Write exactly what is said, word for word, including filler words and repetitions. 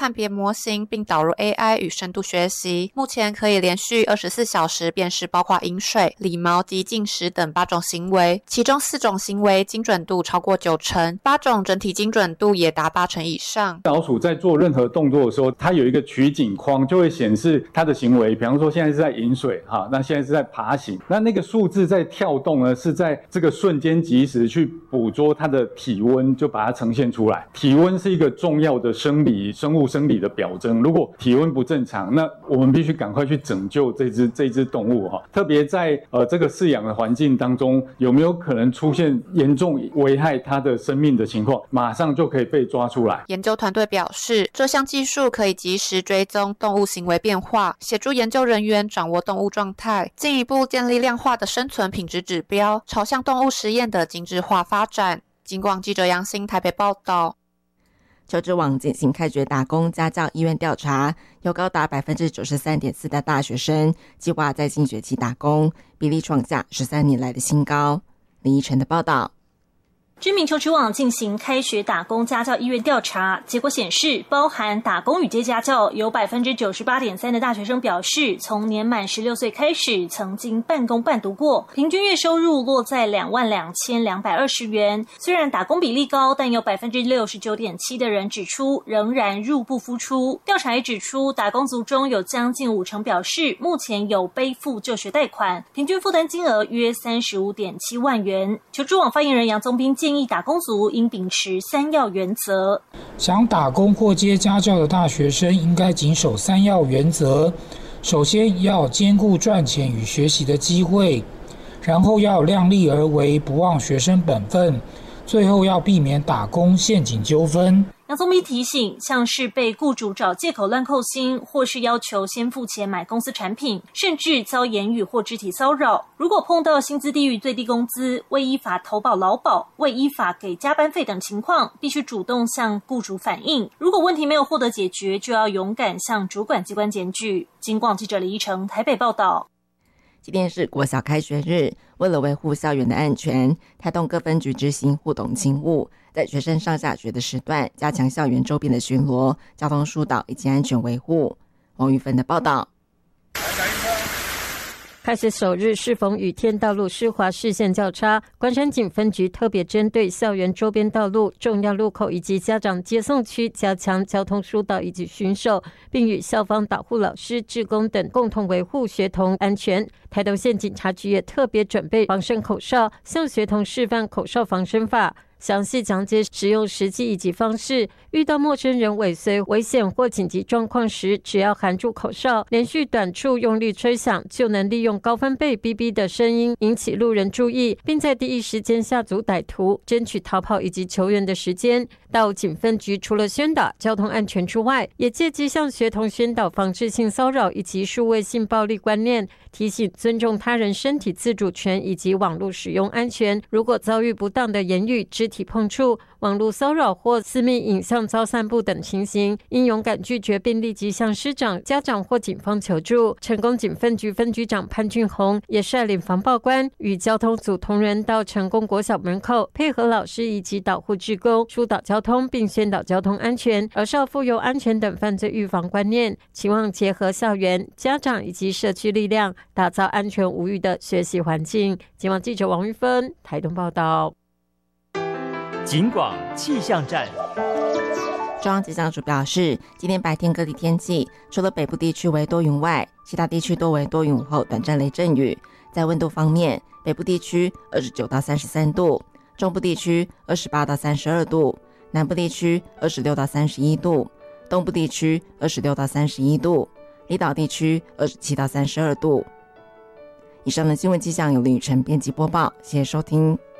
判别模型并导入 A I 与深度学习，目前可以连续二十四小时辨识包括饮水、理毛及进食等八种行为，其中四种行为精准度超过九成，八种整体精准度也达八成以上。 老鼠在做任何动作的时候，它有一个取景框，就会显示它的行为，比方说现在是在饮水哈，那现在是在爬行，那那个数字在跳动呢，是在这个瞬间即时去捕捉它的体温，就把它呈现出来。体温是一个重要的生理生物生理的表征，如果体温不正常，那我们必须赶快去拯救这只这只动物哈。特别在呃这个饲养的环境当中，有没有可能出现严重危害它的生命的情况，马上就可以被抓出来。 研究团队表示，这项技术可以及时追踪动物行为变化，协助研究人员掌握动物状态，进一步建立量化的生存品质指标，朝向动物实验的精致化发展。警广记者杨欣台北报道。 求职网进行开学打工家教意愿调查，有高达 百分之九十三点四 的大学生计划在新学期打工，比例创下十三年来的新高。林依晨的报道。 知名求职网进行开学打工家教意愿调查，结果显示，包含打工与接家教，有 百分之九十八点三 的大学生表示，从年满十六岁开始，曾经半工半读过，平均月收入落在两万两千两百二十元。虽然打工比例高，但有 百分之六十九点七 的人指出，仍然入不敷出。调查也指出，打工族中有将近五成表示，目前有背负就学贷款，平均负担金额约 三十五点七万元。求职网发言人杨宗斌建议打工族应秉持三要原则， 想打工或接家教的大学生应该谨守三要原则。首先要兼顾赚钱与学习的机会，然后要量力而为，不忘学生本分，最后要避免打工陷阱纠纷。 杨宗斌提醒，像是被雇主找借口乱扣薪，或是要求先付钱买公司产品，甚至遭言语或肢体骚扰，如果碰到薪资低于最低工资、未依法投保劳保、未依法给加班费等情况，必须主动向雇主反映。如果问题没有获得解决，就要勇敢向主管机关检举。警广记者李依晨台北报道。 今天是国小开学日，为了维护校园的安全，台东各分局执行互动勤务，在学生上下学的时段加强校园周边的巡逻、交通疏导以及安全维护。王玉芬的报道。 开学首日适逢雨天，道路湿滑，视线较差。关山警分局特别针对校园周边道路、重要路口以及家长接送区，加强交通疏导以及巡守，并与校方导护老师、志工等共同维护学童安全。台东县警察局也特别准备防身口哨，向学童示范口哨防身法，详细讲解使用时机以及方式。遇到陌生人尾随、危险或紧急状况时，只要含住口哨，连续短处用力吹响，就能利用高分贝哔哔的声音引起路人注意，并在第一时间下阻歹徒，争取逃跑以及求援的时间。到警分局除了宣导交通安全之外，也借机向学童宣导防治性骚扰以及数位性暴力观念，提醒尊重他人身体自主权以及网络使用安全。如果遭遇不当的言语、肢体碰触、网络骚扰或私密影像遭散布等情形，应勇敢拒绝并立即向师长、家长或警方求助。成功警分局分局长潘俊宏也率领防暴官与交通组同仁到成功国小门口，配合老师以及导护志工疏导交通，并宣导交通安全、儿少妇幼安全等犯罪预防观念，期望结合校园、家长以及社区力量，打造安全无虞的学习环境。警网记者王玉芬台东报道。 警广气象站。 中央气象署表示，今天白天各地天气除了北部地区为多云外，其他地区多为多云午后短暂雷阵雨。在温度方面，北部地区二十九到三十三度，中部地区二十八到三十二度，南部地区二十六到三十一度，东部地区二十六到三十一度，离岛地区二十七到三十二度。以上的新闻气象由林雨晨编辑播报，谢谢收听。